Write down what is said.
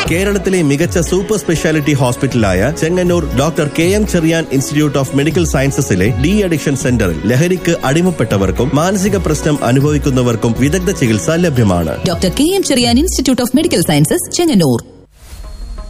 കേരളത്തിലെ മികച്ച super speciality ഹോസ്പിറ്റലായ Chengannur doctor KM Cherian institute of medical സയൻസസിലെ de addiction സെന്ററിൽ ലഹരിക്ക് അടിമപ്പെട്ടവർക്കും മാനസിക പ്രശ്നം അനുഭവിക്കുന്നവർക്കും വിദഗ്ധ ചികിത്സ ലഭ്യമാണ്. Doctor KM Cherian institute of medical sciences, Chengannur.